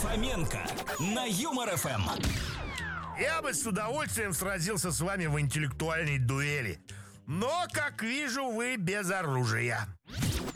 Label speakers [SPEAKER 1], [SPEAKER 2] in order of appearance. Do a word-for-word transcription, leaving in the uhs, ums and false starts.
[SPEAKER 1] Фоменко на Юмор эф эм.
[SPEAKER 2] Я бы с удовольствием сразился с вами в интеллектуальной дуэли. Но, как вижу, вы без оружия.